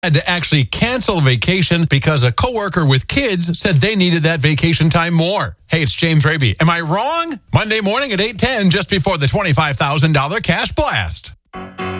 had to actually cancel vacation because a coworker with kids said they needed that vacation time more. Hey, it's James Raby. Am I wrong? Monday morning at 8:10, just before the $25,000 cash blast.